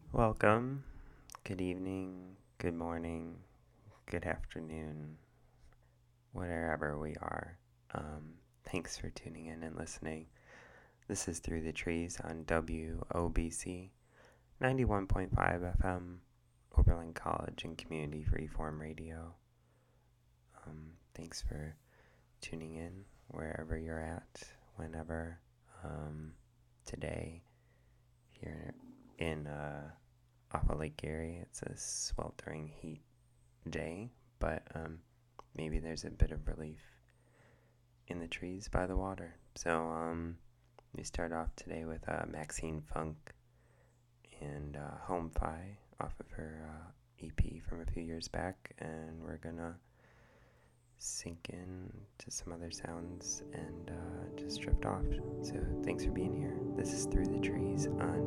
Welcome. Good evening, good morning, good afternoon, wherever we are. Thanks for tuning in and listening. This is Through the Trees on WOBC 91.5 FM, Oberlin College and Community Freeform Radio. Thanks for tuning in wherever you're at, whenever. Today, here in off of Lake Erie, it's a sweltering heat day, but maybe there's a bit of relief in the trees by the water. So we start off today with Maxine Funk and Home Fi off of her EP from a few years back, and we're gonna sink in to some other sounds and just drift off. So thanks for being here. This is Through the Trees on